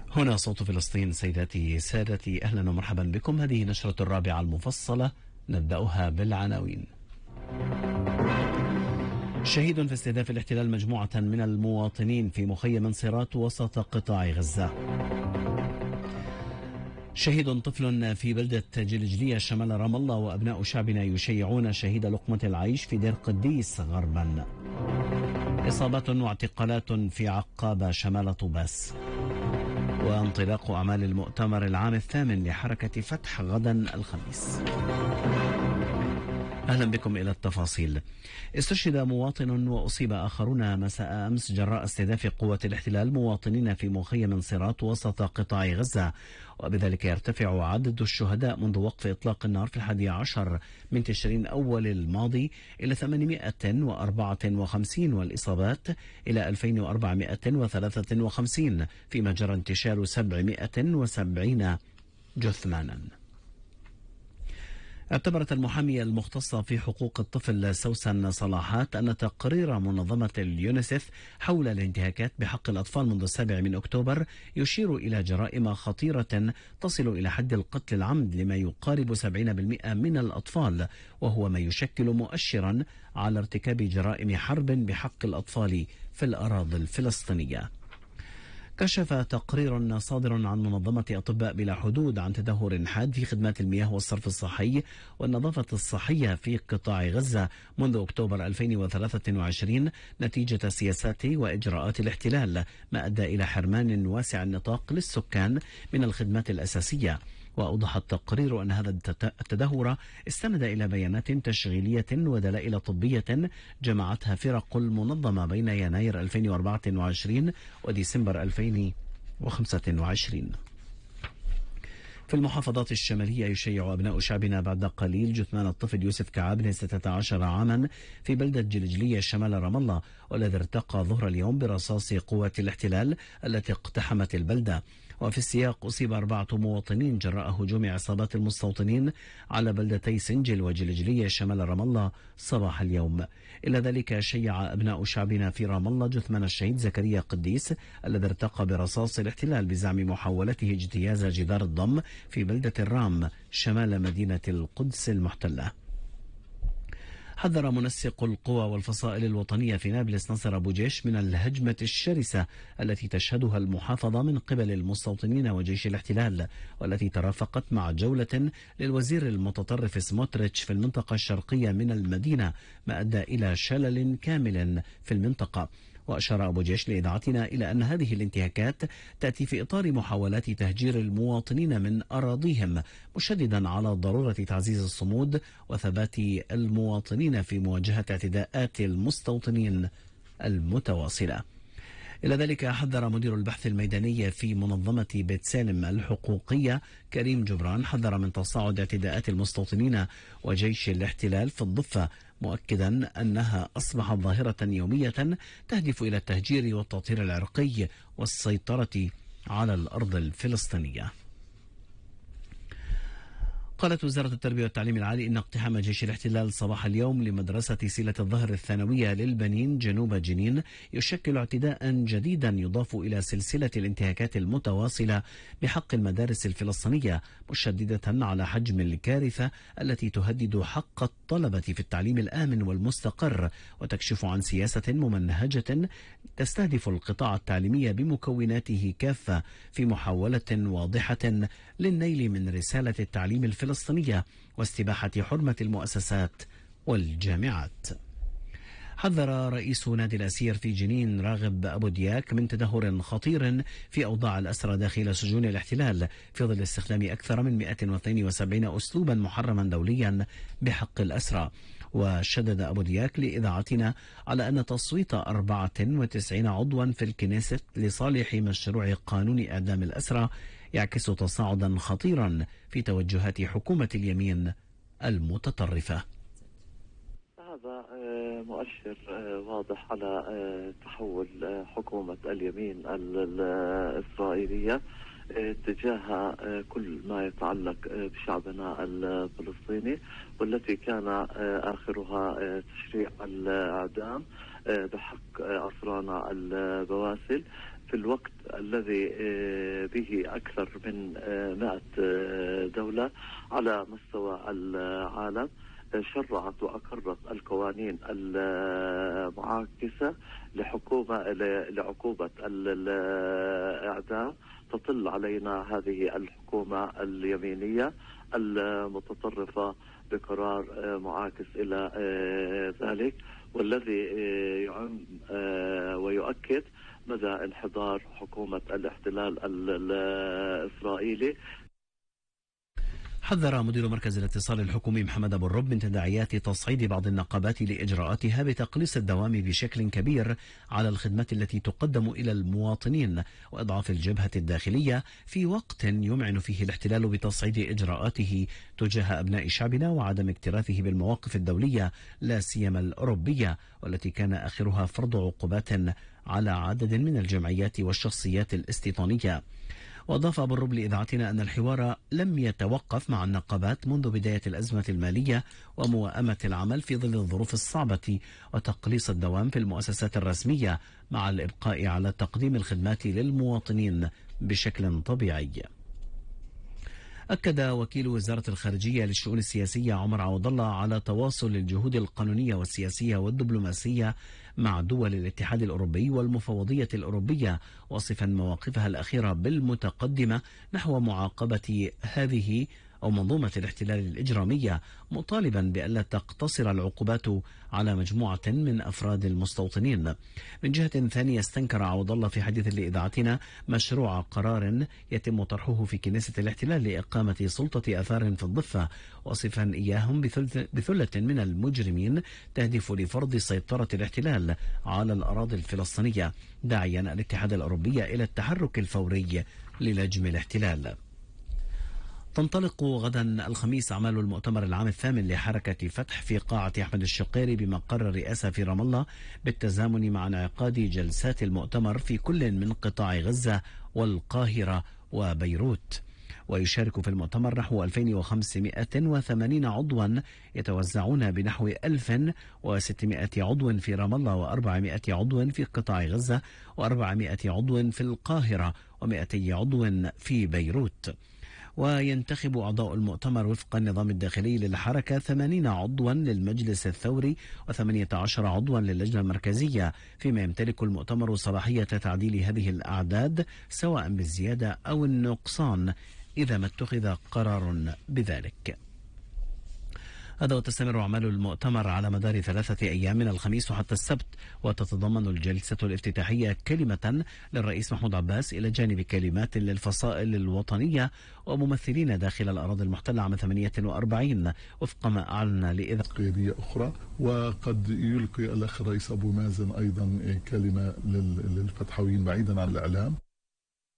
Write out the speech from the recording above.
هنا صوت فلسطين. سيداتي سادتي، أهلا ومرحبا بكم. هذه نشرة الرابعة المفصلة، نبدأها بالعناوين. شهيد في استهداف الاحتلال مجموعة من المواطنين في مخيم انصراط وسط قطاع غزة. شهيد طفل في بلدة جلجلية شمال رام الله، وأبناء شعبنا يشيعون شهيد لقمة العيش في دير قديس غربا. إصابات واعتقالات في عقابة شمال طوباس. وانطلاق أعمال المؤتمر العام الثامن لحركة فتح غدا الخميس. أهلا بكم إلى التفاصيل. استشهد مواطن وأصيب آخرون مساء أمس جراء استهداف قوة الاحتلال مواطنين في مخيم انصراط وسط قطاع غزة، وبذلك يرتفع عدد الشهداء منذ وقف إطلاق النار في 11 من تشرين أول الماضي إلى 854، والإصابات إلى 2453، فيما جرى انتشال 770 جثمانا. اعتبرت المحامية المختصة في حقوق الطفل سوسن صلاحات أن تقرير منظمة اليونيسف حول الانتهاكات بحق الأطفال منذ 7 من أكتوبر يشير إلى جرائم خطيرة تصل إلى حد القتل العمد لما يقارب 70% من الأطفال، وهو ما يشكل مؤشرا على ارتكاب جرائم حرب بحق الأطفال في الأراضي الفلسطينية. كشف تقرير صادر عن منظمة أطباء بلا حدود عن تدهور حاد في خدمات المياه والصرف الصحي والنظافة الصحية في قطاع غزة منذ أكتوبر 2023 نتيجة سياسات وإجراءات الاحتلال، ما أدى إلى حرمان واسع النطاق للسكان من الخدمات الأساسية. وأوضح التقرير أن هذا التدهور استند إلى بيانات تشغيلية ودلائل طبية جمعتها فرق المنظمة بين يناير 2024 وديسمبر 2025. في المحافظات الشمالية يشيع أبناء شعبنا بعد قليل جثمان الطفل يوسف كعاب 16 عاما في بلدة جلجلية شمال رام الله، والذي ارتقى ظهر اليوم برصاص قوة الاحتلال التي اقتحمت البلدة. وفي السياق أصيب 4 مواطنين جراء هجوم عصابات المستوطنين على بلدتي سنجل وجلجلية شمال رام الله صباح اليوم. إلى ذلك شيع أبناء شعبنا في رام الله جثمان الشهيد زكريا قديس الذي ارتقى برصاص الاحتلال بزعم محاولته اجتياز جدار الضم في بلدة الرام شمال مدينة القدس المحتلة. حذر منسق القوى والفصائل الوطنية في نابلس ناصر أبو جيش من الهجمة الشرسة التي تشهدها المحافظة من قبل المستوطنين وجيش الاحتلال، والتي ترافقت مع جولة للوزير المتطرف سموتريتش في المنطقة الشرقية من المدينة، ما أدى إلى شلل كامل في المنطقة. وأشار أبو جيش لإذاعتنا إلى أن هذه الانتهاكات تأتي في إطار محاولات تهجير المواطنين من أراضيهم، مشددا على ضرورة تعزيز الصمود وثبات المواطنين في مواجهة اعتداءات المستوطنين المتواصلة. إلى ذلك حذر مدير البحث الميداني في منظمة بيت سالم الحقوقية كريم جبران من تصاعد اعتداءات المستوطنين وجيش الاحتلال في الضفة، مؤكدا أنها أصبحت ظاهرة يومية تهدف إلى التهجير والتطهير العرقي والسيطرة على الأرض الفلسطينية. قالت وزارة التربية والتعليم العالي إن اقتحام جيش الاحتلال صباح اليوم لمدرسة سيلة الظهر الثانوية للبنين جنوب جنين يشكل اعتداء جديدا يضاف إلى سلسلة الانتهاكات المتواصلة بحق المدارس الفلسطينية، مشددة على حجم الكارثة التي تهدد حق الطلبة في التعليم الآمن والمستقر، وتكشف عن سياسة ممنهجة تستهدف القطاع التعليمي بمكوناته كافة في محاولة واضحة للنيل من رسالة التعليم الفلسطينية واستباحة حرمة المؤسسات والجامعات. حذر رئيس نادي الأسير في جنين راغب أبو دياك من تدهور خطير في أوضاع الأسرى داخل سجون الاحتلال في ظل استخدام أكثر من 172 أسلوبا محرما دوليا بحق الأسرى. وشدد أبو دياك لإذاعتنا على أن تصويت 94 عضوا في الكنيست لصالح مشروع قانون إعدام الأسرى يعكس تصاعدا خطيرا في توجهات حكومة اليمين المتطرفة. هذا مؤشر واضح على تحول حكومة اليمين الإسرائيلية تجاه كل ما يتعلق بشعبنا الفلسطيني، والتي كان آخرها تشريع الإعدام بحق أسرانا البواسل. في الوقت الذي به أكثر من 100 دولة على مستوى العالم شرعت وأقرت القوانين المعاكسة لعقوبة الإعدام. تطل علينا هذه الحكومة اليمينية المتطرفة بقرار معاكس إلى ذلك، والذي يعم ويؤكد مدى انحدار حكومة الاحتلال الإسرائيلي. حذر مدير مركز الاتصال الحكومي محمد أبو الرب من تداعيات تصعيد بعض النقابات لإجراءاتها بتقليص الدوام بشكل كبير على الخدمات التي تقدم إلى المواطنين وإضعاف الجبهة الداخلية في وقت يمعن فيه الاحتلال بتصعيد إجراءاته تجاه أبناء شعبنا وعدم اكتراثه بالمواقف الدولية لا سيما الأوروبية، والتي كان آخرها فرض عقوبات على عدد من الجمعيات والشخصيات الاستيطانية. وأضاف أبو الرب لإذاعتنا أن الحوار لم يتوقف مع النقابات منذ بداية الأزمة المالية وموائمة العمل في ظل الظروف الصعبة وتقليص الدوام في المؤسسات الرسمية مع الإبقاء على تقديم الخدمات للمواطنين بشكل طبيعي. أكد وكيل وزارة الخارجية للشؤون السياسية عمر عوض الله على تواصل الجهود القانونية والسياسية والدبلوماسية مع دول الاتحاد الأوروبي والمفوضية الأوروبية، واصفا مواقفها الأخيرة بالمتقدمة نحو معاقبة هذه أو منظومة الاحتلال الإجرامية، مطالبا بألا تقتصر العقوبات على مجموعة من أفراد المستوطنين. من جهة ثانية استنكر عوض الله في حديث لإذاعتنا مشروع قرار يتم طرحه في كنيسة الاحتلال لإقامة سلطة آثار في الضفة، واصفا إياهم بثلة من المجرمين تهدف لفرض سيطرة الاحتلال على الأراضي الفلسطينية، داعيا الاتحاد الأوروبي إلى التحرك الفوري للجم الاحتلال. تنطلق غدا الخميس أعمال المؤتمر العام الثامن لحركة فتح في قاعة أحمد الشقيري بمقر الرئاسة في رام الله، بالتزامن مع انعقاد جلسات المؤتمر في كل من قطاع غزة والقاهرة وبيروت. ويشارك في المؤتمر نحو 2580 عضوا يتوزعون بنحو 1600 عضو في رام الله و400 عضو في قطاع غزة و400 عضو في القاهرة و200 عضو في بيروت. وينتخب أعضاء المؤتمر وفق النظام الداخلي للحركة 80 عضوا للمجلس الثوري و18 عضوا للجنة المركزية، فيما يمتلك المؤتمر صلاحية تعديل هذه الأعداد سواء بالزيادة أو النقصان إذا ما اتخذ قرار بذلك. هذا وتستمر أعمال المؤتمر على مدار 3 أيام من الخميس وحتى السبت، وتتضمن الجلسة الافتتاحية كلمة للرئيس محمود عباس إلى جانب كلمات للفصائل الوطنية وممثلين داخل الأراضي المحتلة عام 48 وفق ما أعلن لإذاعة قيادية أخرى. وقد يلقي الأخ الرئيس أبو مازن أيضا كلمة للفتحويين بعيدا عن الإعلام.